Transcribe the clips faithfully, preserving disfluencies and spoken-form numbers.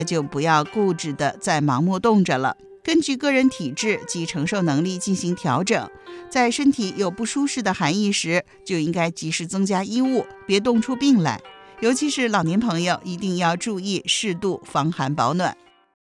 就不要固执的再盲目动着了，根据个人体质及承受能力进行调整。在身体有不舒适的寒意时，就应该及时增加衣物，别冻出病来。尤其是老年朋友，一定要注意适度防寒保暖。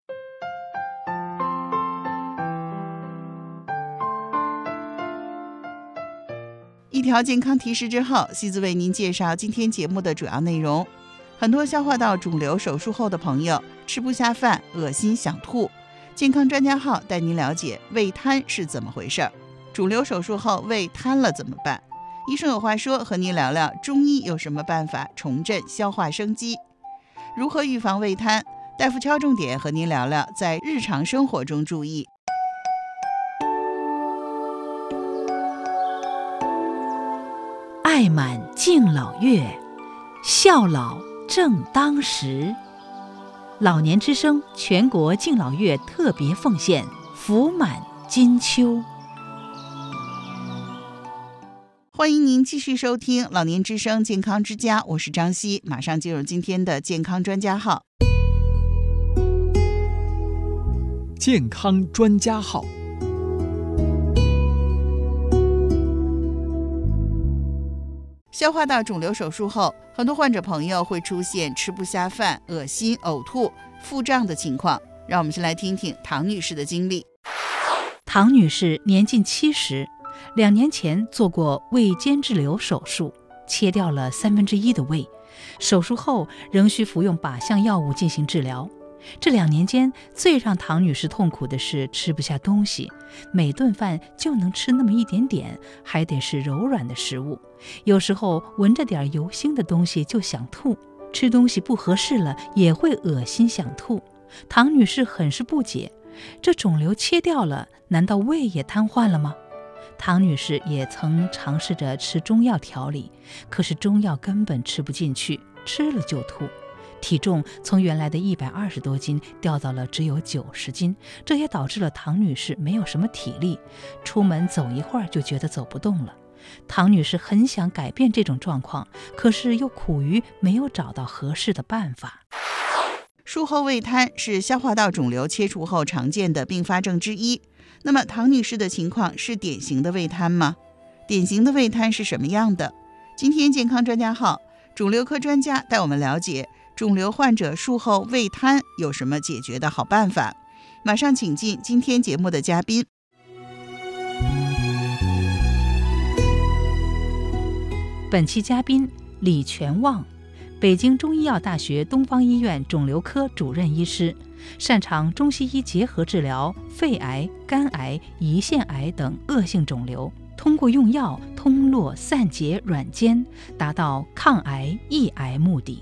一条健康提示之后，西子为您介绍今天节目的主要内容。很多消化道肿瘤手术后的朋友吃不下饭、恶心想吐，健康专家号带您了解胃瘫是怎么回事。肿瘤手术后胃瘫了怎么办？医生有话说，和您聊聊中医有什么办法重振消化生机。如何预防胃瘫？大夫敲重点和您聊聊在日常生活中注意。 爱满敬老月，孝老正当时。老年之声全国敬老月特别奉献，福满金秋。 欢迎您继续收听老年之声健康之家，我是张希，马上进入今天的健康专家号。 健康专家号。 消化道肿瘤手术后，很多患者朋友会出现吃不下饭、恶心、呕吐、腹胀的情况。让我们先来听听唐女士的经历。 唐女士年近七十，两年前做过胃间质瘤手术，切掉了三分之一的胃。手术后仍需服用靶向药物进行治疗。这两年间，最让唐女士痛苦的是吃不下东西，每顿饭就能吃那么一点点，还得是柔软的食物。有时候闻着点油腥的东西就想吐，吃东西不合适了也会恶心想吐。唐女士很是不解，这肿瘤切掉了，难道胃也瘫痪了吗？唐女士也曾尝试着吃中药调理，可是中药根本吃不进去，吃了就吐。体重从原来的一百二十多斤掉到了只有九十斤，这也导致了唐女士没有什么体力，出门走一会儿就觉得走不动了。唐女士很想改变这种状况，可是又苦于没有找到合适的办法。 术后胃瘫是消化道肿瘤切除后常见的并发症之一。那么唐女士的情况是典型的胃瘫吗？典型的胃瘫是什么样的？今天健康专家号肿瘤科专家带我们了解肿瘤患者术后胃瘫有什么解决的好办法。马上请进今天节目的嘉宾。 本期嘉宾李全旺，北京中医药大学东方医院肿瘤科主任医师，擅长中西医结合治疗肺癌、肝癌、胰腺癌等恶性肿瘤，通过用药通络散结软坚，达到抗癌抑癌目的。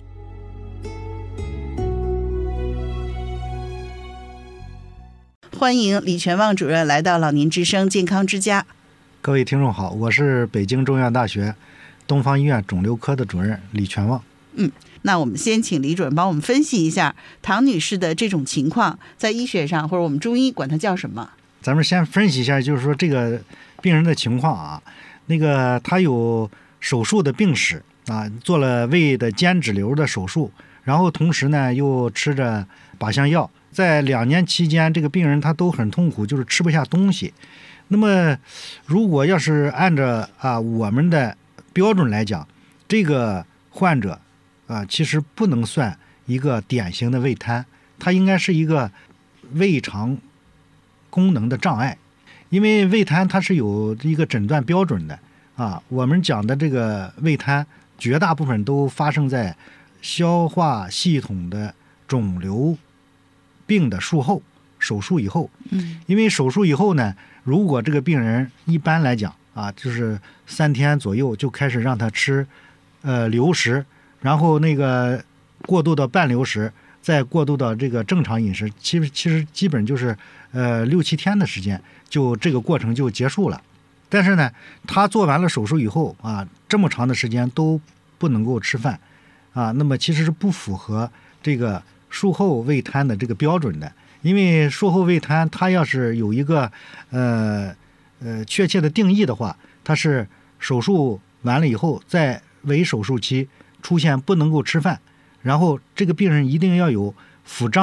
欢迎李全旺主任来到老年之声健康之家。 各位听众好，我是北京中医药大学东方医院肿瘤科的主任李全旺。 嗯，那我们先请李主任帮我们分析一下唐女士的这种情况，在医学上或者我们中医管它叫什么？ 咱们先分析一下，就是说这个病人的情况啊，那个他有手术的病史啊，做了胃的间质瘤的手术，然后同时呢又吃着靶向药，在两年期间，这个病人他都很痛苦，就是吃不下东西。那么如果要是按照啊我们的标准来讲，这个患者啊其实不能算一个典型的胃瘫，它应该是一个胃肠功能的障碍。因为胃瘫它是有一个诊断标准的啊，我们讲的这个胃瘫绝大部分都发生在消化系统的肿瘤病的术后，手术以后。 嗯， 因为手术以后呢，如果这个病人一般来讲啊，就是三天左右就开始让他吃呃流食，然后那个过渡到半流食，再过渡到这个正常饮食，其实其实基本就是呃六七天的时间，就这个过程就结束了。但是呢，他做完了手术以后啊，这么长的时间都不能够吃饭啊，那么其实是不符合这个术后胃瘫的这个标准的。因为术后胃瘫它要是有一个呃呃确切的定义的话，它是手术完了以后，在围手术期出现不能够吃饭，然后这个病人一定要有腹胀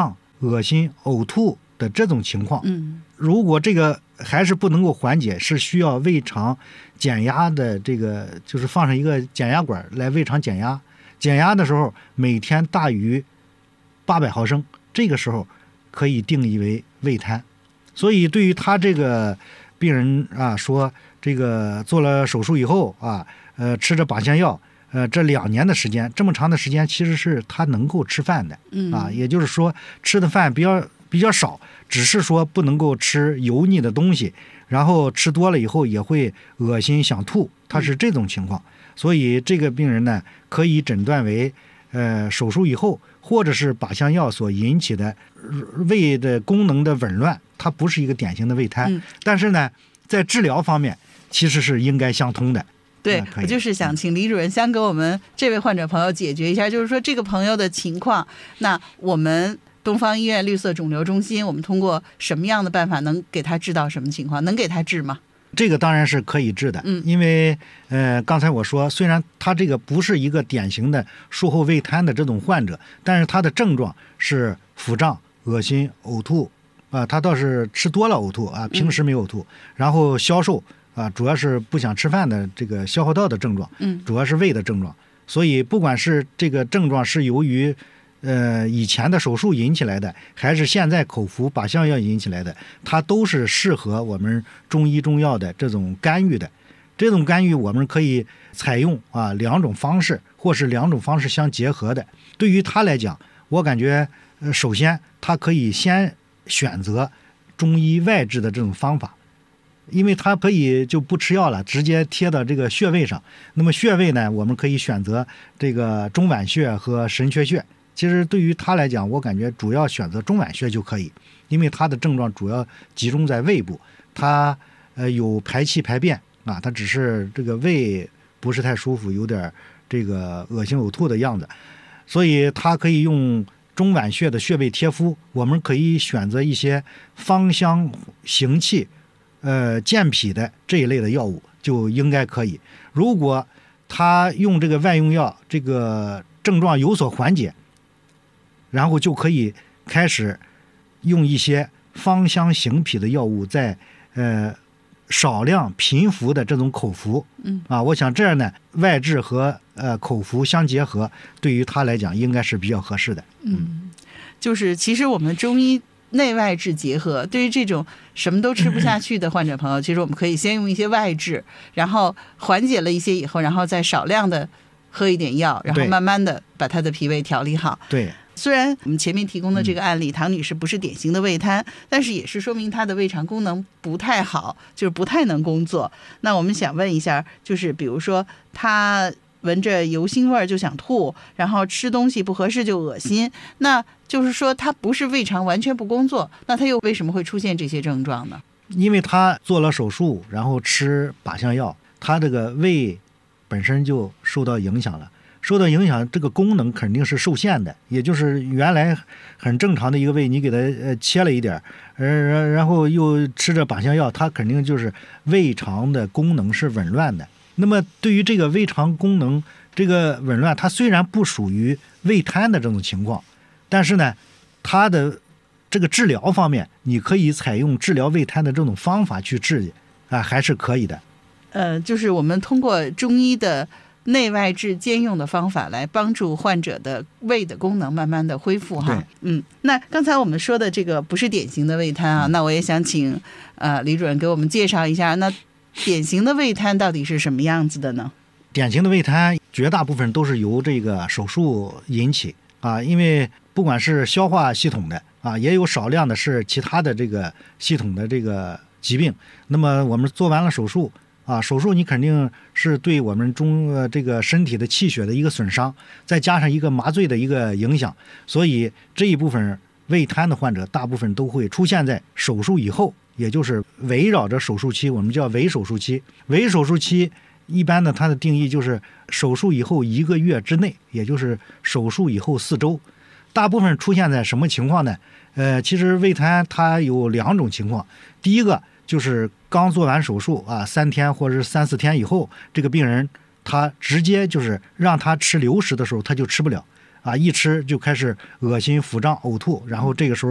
恶心、呕吐的这种情况。 嗯， 如果这个还是不能够缓解，是需要胃肠减压的，这个就是放上一个减压管来胃肠减压。减压的时候每天大于八百毫升，这个时候可以定义为胃瘫。所以对于他这个病人啊，说这个做了手术以后啊，呃，吃着靶向药，呃，这两年的时间，这么长的时间，其实是他能够吃饭的， 嗯啊，也就是说吃的饭比较比较少，只是说不能够吃油腻的东西，然后吃多了以后也会恶心想吐，他是这种情况。所以这个病人呢，可以诊断为呃手术以后或者是靶向药所引起的胃的功能的紊乱，它不是一个典型的胃瘫， 嗯、 但是呢，在治疗方面其实是应该相通的。 对，我就是想请李主任先给我们这位患者朋友解决一下，就是说这个朋友的情况，那我们东方医院绿色肿瘤中心，我们通过什么样的办法能给他治到什么情况？能给他治吗？ 这个当然是可以治的， 嗯， 因为呃，刚才我说，虽然他这个不是一个典型的术后胃瘫的这种患者，但是他的症状是腹胀、恶心、呕吐，啊、呃，他倒是吃多了呕吐啊，平时没有呕吐，嗯、然后消瘦啊、呃，主要是不想吃饭的这个消化道的症状， 嗯， 主要是胃的症状，所以不管是这个症状是由于呃，以前的手术引起来的，还是现在口服靶向药引起来的，它都是适合我们中医中药的这种干预的。这种干预我们可以采用啊两种方式，或是两种方式相结合的。对于他来讲，我感觉呃，首先他可以先选择中医外治的这种方法，因为他可以就不吃药了，直接贴到这个穴位上。那么穴位呢，我们可以选择这个中脘穴和神阙穴。其实对于他来讲，我感觉主要选择中脘穴就可以，因为他的症状主要集中在胃部，他呃有排气排便啊，他只是这个胃不是太舒服，有点这个恶心呕吐的样子，所以他可以用中脘穴的穴位贴敷。我们可以选择一些芳香行气、呃健脾的这一类的药物，就应该可以。如果他用这个外用药，这个症状有所缓解，然后就可以开始用一些芳香行脾的药物，在呃少量频服的这种口服， 嗯啊，我想这样呢，外治和呃口服相结合，对于他来讲应该是比较合适的。 嗯，就是其实我们中医内外治结合，对于这种什么都吃不下去的患者朋友，其实我们可以先用一些外治，然后缓解了一些以后，然后再少量的喝一点药，然后慢慢的把他的脾胃调理好。 对。 虽然我们前面提供的这个案例，唐女士不是典型的胃瘫，但是也是说明她的胃肠功能不太好，就是不太能工作。那我们想问一下，就是比如说她闻着油腥味就想吐，然后吃东西不合适就恶心，那就是说她不是胃肠完全不工作，那她又为什么会出现这些症状呢？ 因为她做了手术，然后吃靶向药，她这个胃本身就受到影响了。受到影响，这个功能肯定是受限的，也就是原来很正常的一个胃，你给它呃切了一点，呃然后又吃着靶向药，它肯定就是胃肠的功能是紊乱的。那么对于这个胃肠功能这个紊乱，它虽然不属于胃瘫的这种情况，但是呢，它的这个治疗方面，你可以采用治疗胃瘫的这种方法去治啊，还是可以的。 呃，就是我们通过中医的内外治兼用的方法来帮助患者的胃的功能慢慢的恢复哈。嗯，那刚才我们说的这个不是典型的胃瘫啊，那我也想请呃李主任给我们介绍一下，那典型的胃瘫到底是什么样子的呢？ 典型的胃瘫绝大部分都是由这个手术引起啊，因为不管是消化系统的啊，也有少量的是其他的这个系统的这个疾病。那么我们做完了手术啊，手术你肯定是对我们中呃这个身体的气血的一个损伤，再加上一个麻醉的一个影响，所以这一部分胃瘫的患者大部分都会出现在手术以后，也就是围绕着手术期，我们叫围手术期。围手术期一般呢，它的定义就是手术以后一个月之内，也就是手术以后四周。大部分出现在什么情况呢？呃，其实胃瘫它有两种情况，第一个就是刚做完手术啊，三天或者是三四天以后，这个病人他直接就是让他吃流食的时候，他就吃不了啊，一吃就开始恶心、腹胀、呕吐，然后这个时候